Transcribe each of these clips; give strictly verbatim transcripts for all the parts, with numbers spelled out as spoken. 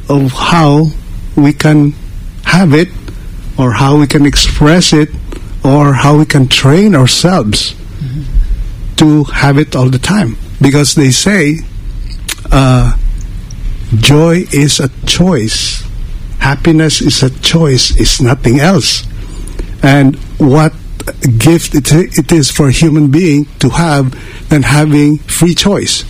of how we can have it, or how we can express it, or how we can train ourselves mm-hmm. to have it all the time. Because they say uh, joy is a choice. Happiness is a choice. It's nothing else. And what gift it, it is for a human being to have than having free choice.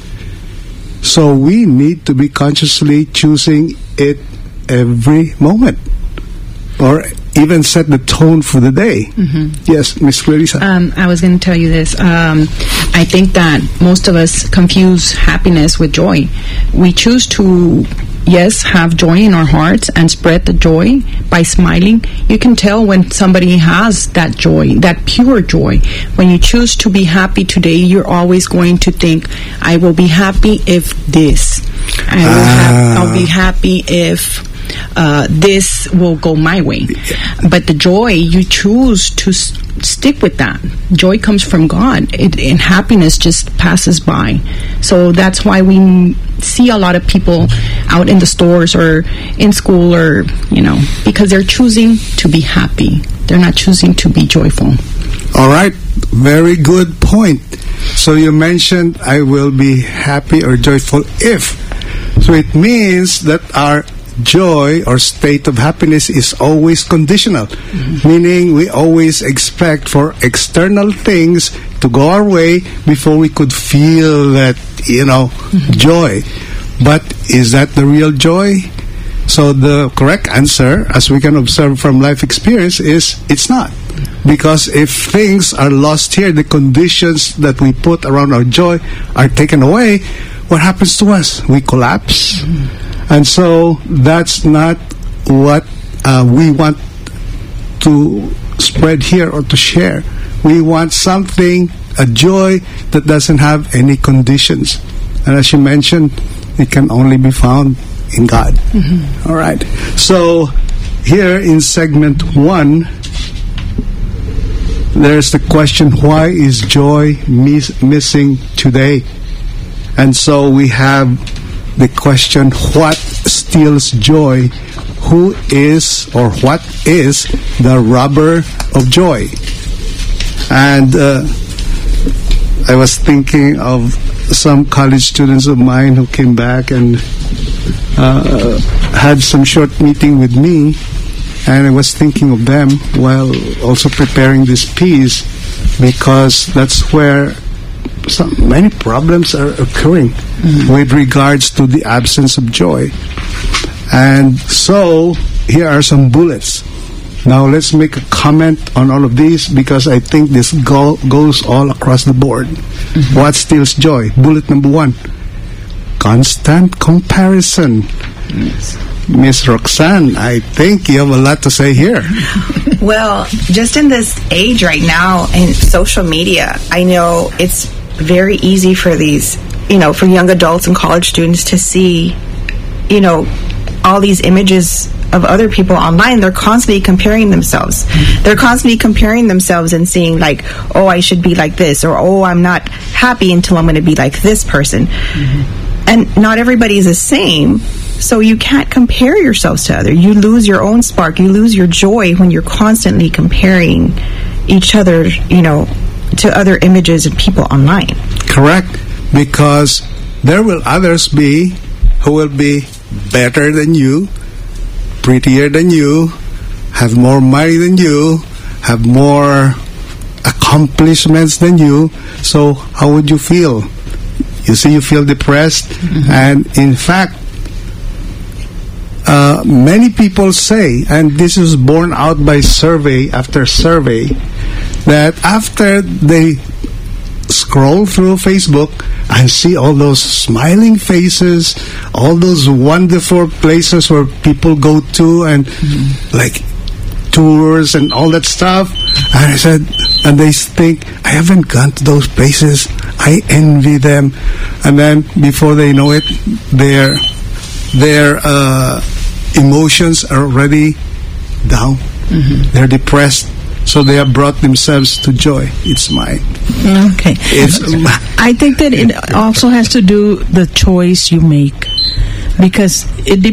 So we need to be consciously choosing it every moment, or even set the tone for the day. Mm-hmm. Yes, Miss Clarissa. Um, I was going to tell you this. Um, I think that most of us confuse happiness with joy. We choose to, yes, have joy in our hearts and spread the joy by smiling. You can tell when somebody has that joy, that pure joy. When you choose to be happy today, you're always going to think, I will be happy if this. I will ah. have, I'll be happy if uh, this will go my way. But the joy, you choose to s- stick with that. Joy comes from God, it, and happiness just passes by. So that's why we m- see a lot of people out in the stores or in school, or, you know, because they're choosing to be happy. They're not choosing to be joyful. All right. Very good point. So you mentioned I will be happy or joyful if. So it means that our joy or state of happiness is always conditional, mm-hmm. meaning we always expect for external things to go our way before we could feel that, you know, mm-hmm. joy. But is that the real joy? So the correct answer, as we can observe from life experience, is it's not. Because if things are lost here, the conditions that we put around our joy are taken away, what happens to us? We collapse. Mm-hmm. And so that's not what uh, we want to spread here or to share. We want something, a joy that doesn't have any conditions. And as you mentioned, it can only be found in God. Mm-hmm. All right. So here in segment one, there's the question, why is joy mis- missing today? And so we have the question, what steals joy? Who is or what is the robber of joy? And uh, I was thinking of some college students of mine who came back and uh, had some short meeting with me, and I was thinking of them while also preparing this piece, because that's where so many problems are occurring mm-hmm. with regards to the absence of joy. And so here are some bullets. Now let's make a comment on all of these, because I think this go- goes all across the board. Mm-hmm. What steals joy? Bullet number one, constant comparison. Yes. Miss Roxanne, I think you have a lot to say here. Well, just in this age right now in social media, I know it's very easy for these, you know, for young adults and college students to see, you know, all these images of other people online. They're constantly comparing themselves. Mm-hmm. They're constantly comparing themselves and saying, like, oh, I should be like this, or oh, I'm not happy until I'm going to be like this person. Mm-hmm. And not everybody's the same. So you can't compare yourselves to others. You lose your own spark. You lose your joy when you're constantly comparing each other, you know, to other images and people online. Correct. Because there will others be who will be better than you, prettier than you, have more money than you, have more accomplishments than you. So how would you feel? You see, you feel depressed. Mm-hmm. And in fact, Uh, many people say, and this is borne out by survey after survey, that after they scroll through Facebook and see all those smiling faces, all those wonderful places where people go to, and mm-hmm. like tours and all that stuff, and I said, and they think, I haven't gone to those places, I envy them. And then before they know it, they're their uh, emotions are already down. Mm-hmm. They're depressed. So they have brought themselves to joy. It's mine. Okay. It's I think that it also has to do the choice you make, because it